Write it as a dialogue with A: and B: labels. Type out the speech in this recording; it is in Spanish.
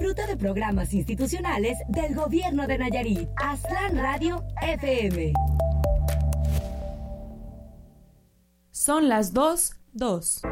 A: Disfruta de programas institucionales del Gobierno de Nayarit. Aztlán Radio FM.
B: Son las 2:02.